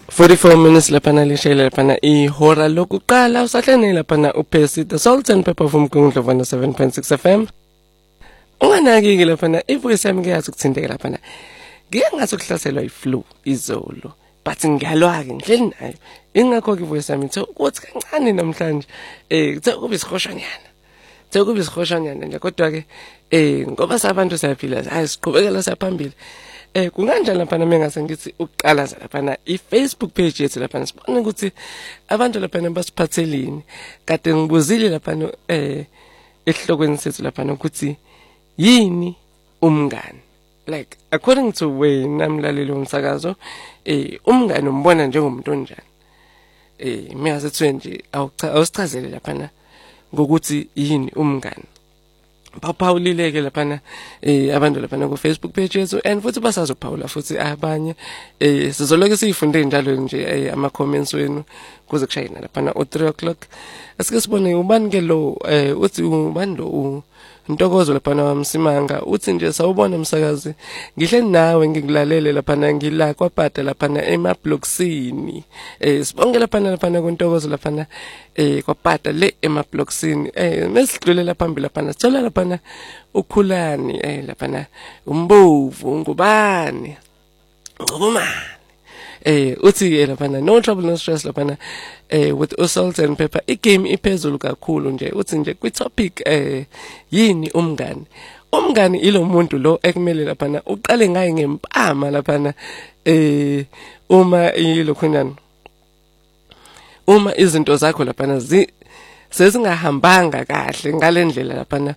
44 minutes laphana lishayela laphana ihora lokuqala usahlene laphana uPercy the Salt and Pepper from Kungdlovana 7.6 FM. Unganaki-ke laphana ivoice yami ngiyazi ukuthinteka laphana. Ngike ngasukuhlaselwa iflu izolo but ngiyalwa-ke ngihleli nayo. Ingakho-ke ivoice yami ithe ukuthi kancane namhlanje kuthe kube isihoshanyana. Kube isihoshanyana nje kodwa-ke ngoba sabantu siyaphila hayi siqhubekela siyaphambili. Kunganjani laphana mengase ngithi uqala laphana iFacebook page yethu laphana sibona ukuthi abantu laphana basiphathelini kade ngibuzile laphana esihlokweni sethu laphana ukuthi yini umngani, like according to wena mlaleli womsakazo umngani umbona njengomuntu onjani. Mina sethu nje awusichazele laphana ngokuthi yini umngani. Bapawulileke laphana abantu laphana ku Facebook page yethu and futhi basazophawula futhi abanye sizoloke siyifunde njalo nje ama comments wenu kuze kushayina laphana o 3 o'clock. Asike sibone ubani ke lo uthi ubani lo Ntokozo laphana wamsimanga uthi nje sawubona umsakazi ngihle nawe ngikulalele laphana ngila kwaPata laphana emablocksini. Sibonke laphana kuNtokozo laphana kwaPata le emablocksini. Mesidlulela phambili laphana sithola laphana ukhulani laphana umbovu ngubani ngubumani. Uthi laphana no trouble no stress laphana with Salt and Pepper igame iphezulu kakhulu nje uthi nje kwi topic yini umngani. Umngani ilo muntu lo ekumele laphana uqale ngaye ngempama laphana uma ilokhunjani uma izinto zakho laphana sezingahambanga kahle ngalendlela laphana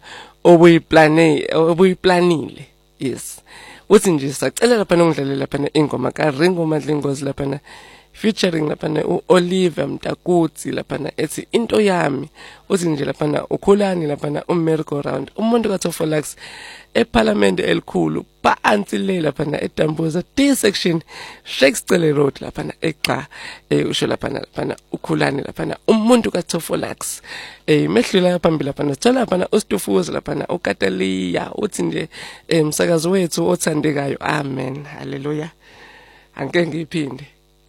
obuyiplanile. Yes, uthi nje sacela laphana ungidlalela laphana ingoma kaRingo Madlingozi laphana featuring laphana uOliver Mtakudzi laphana ethi into yami. Uthi nje laphana ukhulani laphana merry-go round umuntu kaTofolax eParliament elikhulu phansi le laphana eDambuza D section Shakespeare Road laphana eqa usho laphana ukhulani laphana umuntu kaTofolax. Mehlula phambili laphana sithola laphana uStufuza laphana uKataliya uthi nje umsakazo wethu othandekayo amen haleluya. Angeke ngiphinde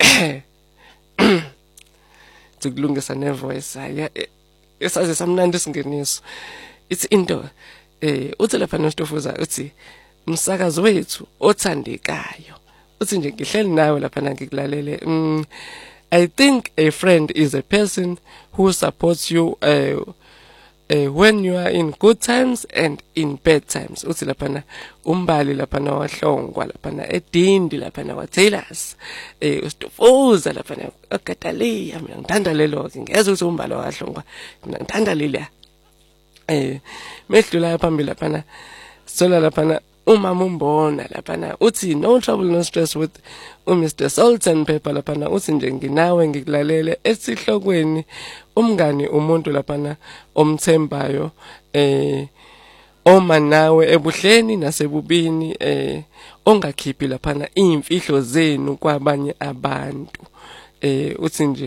sikulungisa nevoice aya esaze samnandi singeniso it's into uthi laphana uStufuza uthi umsakazo wethu othandekayo uthi nje ngihleli nawe laphana ngikulalele. I think a friend is a person who supports you when you are in good times and in bad times. Uthi laphana umbali laphana wahlongwa laphana eDindi laphana waTailors uStufuza laphana uKataliya. Mina ngithanda lelo ke ngeze ukuthi umbali wahlongwa mina ngithanda leliya. Mehlula phambili laphana sola laphana umama umbona laphana uthi no trouble no stress with Mr. Salt and Pepper laphana uthi nje nginawe ngikulalele esihlokweni umngani umuntu laphana omthembayo oma nawe ebuhleni nasebubini ongakhiphi laphana imfihlo zenu kwabanye abantu. Uthi nje